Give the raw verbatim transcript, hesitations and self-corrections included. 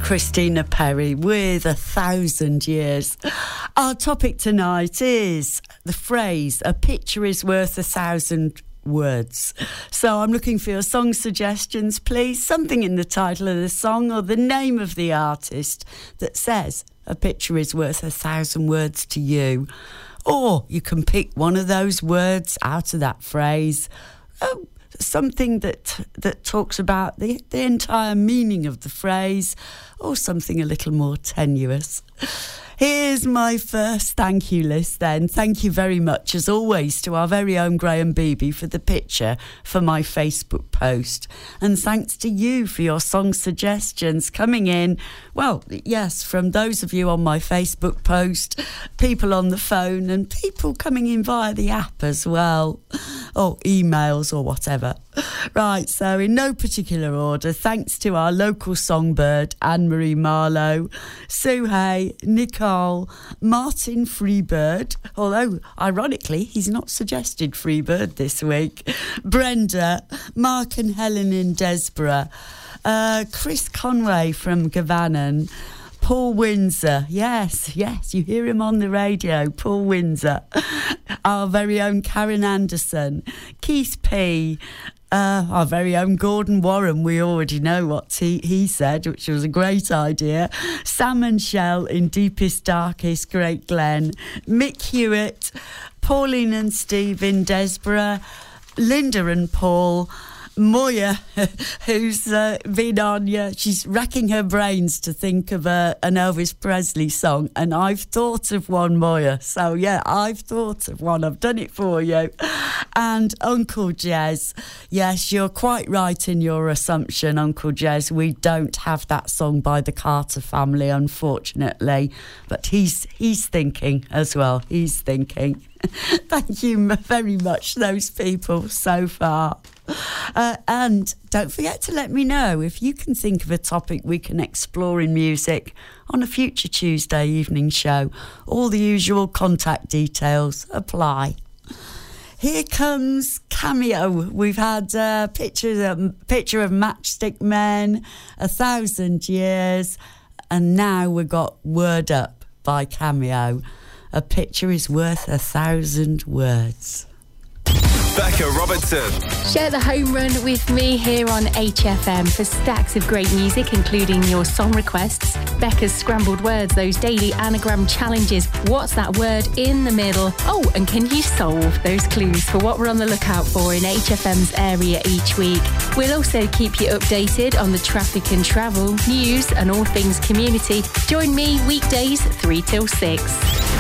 Christina Perri with A Thousand Years. Our topic tonight is the phrase, a picture is worth a thousand words. So I'm looking for your song suggestions, please. Something in the title of the song or the name of the artist that says a picture is worth a thousand words to you. Or you can pick one of those words out of that phrase. Oh, something that that talks about the, the entire meaning of the phrase, or something a little more tenuous. Here's my first thank you list then. Thank you very much, as always, to our very own Graham Beebe for the picture for my Facebook post. And thanks to you for your song suggestions coming in. Well, yes, from those of you on my Facebook post, people on the phone, and people coming in via the app as well, or emails or whatever. Right, so in no particular order, thanks to our local songbird, Anne-Marie Marlowe, Sue Hay, Nicole, Martin Freebird, although ironically he's not suggested Freebird this week, Brenda, Mark and Helen in Desborough, uh, Chris Conway from Gavanan, Paul Windsor, yes, yes, you hear him on the radio, Paul Windsor, our very own Karen Anderson, Keith P., Uh, our very own Gordon Warren, we already know what he, he said, which was a great idea. Sam and Shell in Deepest Darkest Great Glen, Mick Hewitt, Pauline and Steve in Desborough, Linda and Paul, Moya, who's uh, been on, yeah, she's racking her brains to think of a, an Elvis Presley song, and I've thought of one, Moya. So, yeah, I've thought of one. I've done it for you. And Uncle Jez, yes, you're quite right in your assumption, Uncle Jez. We don't have that song by the Carter family, unfortunately. But he's he's thinking as well. He's thinking. Thank you very much, those people, so far. Uh, and don't forget to let me know if you can think of a topic we can explore in music on a future Tuesday evening show. All the usual contact details apply. Here comes Cameo. We've had a picture, a picture of Matchstick Men, A Thousand Years, and now we've got Word Up by Cameo. A picture is worth a thousand words. Becca Robertson. Share the home run with me here on H F M for stacks of great music, including your song requests, Becca's scrambled words, those daily anagram challenges. What's that word in the middle? Oh, and can you solve those clues for what we're on the lookout for in H F M's area each week? We'll also keep you updated on the traffic and travel, news and all things community. Join me weekdays three till six.